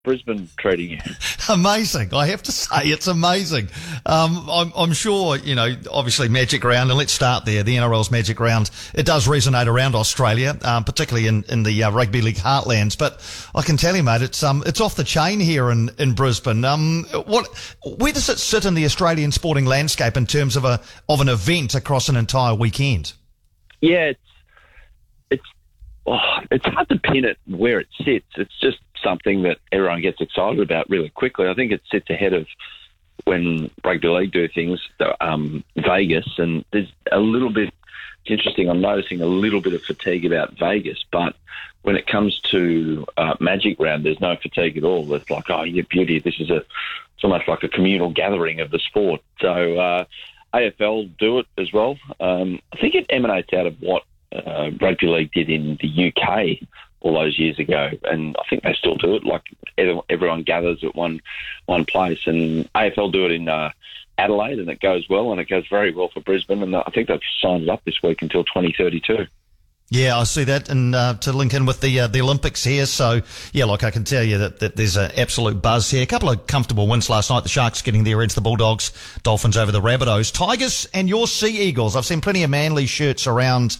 Brisbane treating you? Amazing. I have to say, it's amazing. I'm sure, obviously Magic Round, and let's start there. The NRL's Magic Round, it does resonate around Australia, particularly in the Rugby League heartlands. But I can tell you, mate, it's off the chain here in Brisbane. Where does it sit in the Australian sporting landscape in terms of an event across an entire weekend? Yeah, it's hard to pin it where it sits. It's just something that everyone gets excited about really quickly. I think it sits ahead of when Rugby League do things, Vegas, and there's a little bit, it's interesting, I'm noticing a little bit of fatigue about Vegas, but when it comes to Magic Round, there's no fatigue at all. It's like, oh, yeah, beauty, it's almost like a communal gathering of the sport. So AFL do it as well. I think it emanates out of what Rugby League did in the UK all those years ago, and I think they still do it. Like everyone gathers at one place, and AFL do it in Adelaide, and it goes well, and it goes very well for Brisbane, and I think they've signed it up this week until 2032. Yeah, I see that, and to link in with the Olympics here. So, yeah, look, I can tell you that there's an absolute buzz here. A couple of comfortable wins last night. The Sharks getting there against the Bulldogs, Dolphins over the Rabbitohs. Tigers and your Sea Eagles. I've seen plenty of Manly shirts around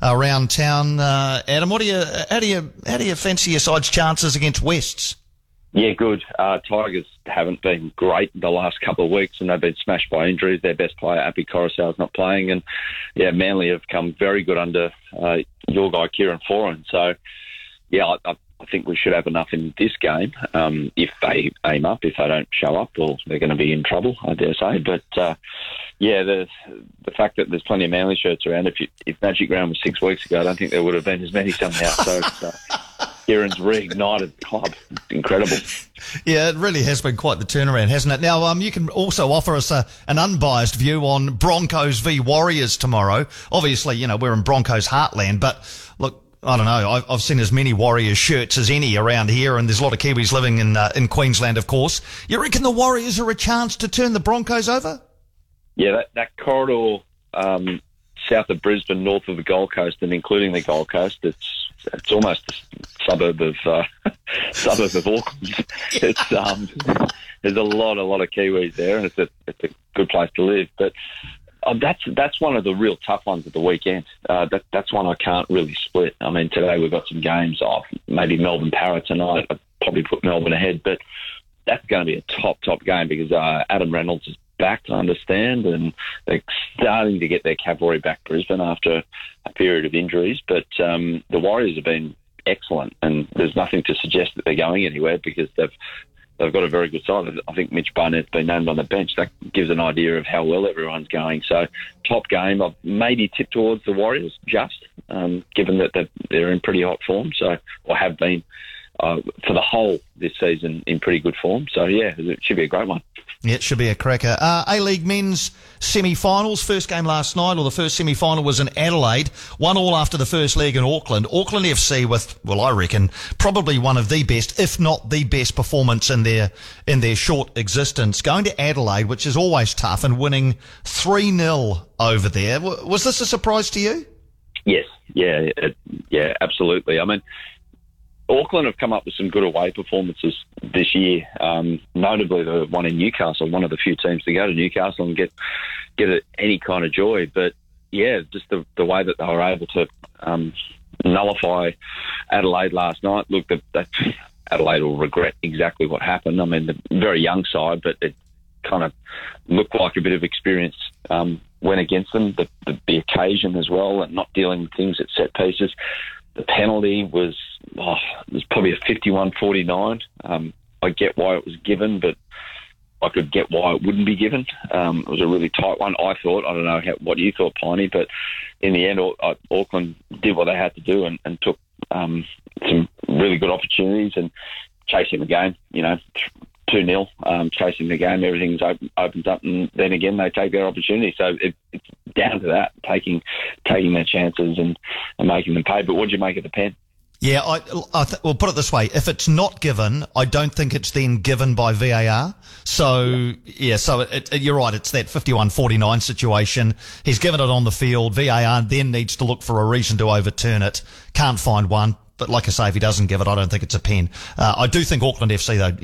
town. Adam, how do you fancy your side's chances against Wests? Yeah, good. Tigers haven't been great the last couple of weeks, and they've been smashed by injuries. Their best player, Api Coruscant's not playing, and yeah, Manly have come very good under your guy Kieran Foran. So, yeah, I think we should have enough in this game if they aim up. If they don't show up, well, they're going to be in trouble, I dare say. But yeah, the fact that there's plenty of Manly shirts around. If Magic Round was 6 weeks ago, I don't think there would have been as many somehow. So Kieran's reignited the club. Incredible. Yeah, it really has been quite the turnaround, hasn't it? Now, you can also offer us an unbiased view on Broncos v Warriors tomorrow. Obviously, we're in Broncos heartland, but look, I don't know. I've seen as many Warriors shirts as any around here, and there's a lot of Kiwis living in Queensland, of course. You reckon the Warriors are a chance to turn the Broncos over? Yeah, that corridor south of Brisbane, north of the Gold Coast, and including the Gold Coast, it's almost a suburb of Auckland. It's there's a lot of Kiwis there, and it's a good place to live. But that's one of the real tough ones at the weekend. That's one I can't really split. I mean, today we've got some games off. Maybe Melbourne Para tonight. I'd probably put Melbourne ahead, but that's going to be a top game because Adam Reynolds is back, I understand, and they're starting to get their cavalry back Brisbane after a period of injuries. But the Warriors have been excellent, and there's nothing to suggest that they're going anywhere because they've got a very good side. I think Mitch Barnett's been named on the bench. That gives an idea of how well everyone's going. So, top game. I've maybe tipped towards the Warriors, given that they're in pretty hot form, or have been for the whole this season in pretty good form. So, yeah, it should be a great one. Yeah, it should be a cracker. A-League men's semi-finals, first game last night, or the first semi-final was in Adelaide. 1-1 after the first leg in Auckland. Auckland FC with, well, I reckon, probably one of the best, if not the best performance in their short existence. Going to Adelaide, which is always tough, and winning 3-0 over there. Was this a surprise to you? Yes. Yeah, absolutely. I mean, Auckland have come up with some good away performances this year, notably the one in Newcastle, one of the few teams to go to Newcastle and get any kind of joy. But, yeah, just the way that they were able to nullify Adelaide last night. Look, Adelaide will regret exactly what happened. I mean, the very young side, but it kind of looked like a bit of experience went against them. The occasion as well, and not dealing with things at set pieces. The penalty was probably a 51-49. I get why it was given, but I could get why it wouldn't be given. It was a really tight one, I thought. I don't know what you thought, Piney, but in the end, Auckland did what they had to do and took some really good opportunities and chasing the game, 2-0, chasing the game, everything's opens up, and then again they take their opportunity. So it's down to that, taking their chances and making them pay. But what do you make of the pen? Yeah, we'll put it this way. If it's not given, I don't think it's then given by VAR. So, yeah, you're right. It's that 51-49 situation. He's given it on the field. VAR then needs to look for a reason to overturn it. Can't find one. But like I say, if he doesn't give it, I don't think it's a pen. I do think Auckland FC, though,